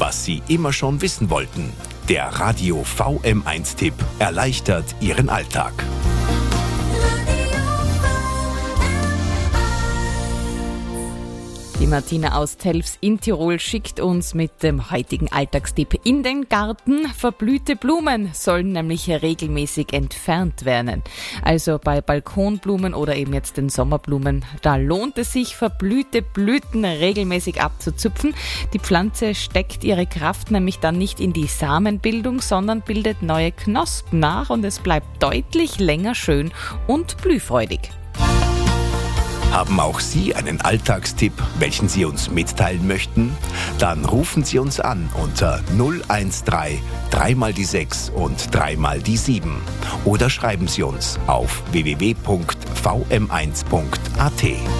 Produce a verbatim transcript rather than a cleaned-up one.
was Sie immer schon wissen wollten. Der Radio V M eins Tipp erleichtert Ihren Alltag. Die Martina aus Telfs in Tirol schickt uns mit dem heutigen Alltagstipp in den Garten. Verblühte Blumen sollen nämlich regelmäßig entfernt werden. Also bei Balkonblumen oder eben jetzt den Sommerblumen, da lohnt es sich, verblühte Blüten regelmäßig abzuzupfen. Die Pflanze steckt ihre Kraft nämlich dann nicht in die Samenbildung, sondern bildet neue Knospen nach und es bleibt deutlich länger schön und blühfreudig. Haben auch Sie einen Alltagstipp, welchen Sie uns mitteilen möchten? Dann rufen Sie uns an unter null eins drei, drei mal die sechs und drei mal die sieben. Oder schreiben Sie uns auf w w w punkt v m eins punkt a t.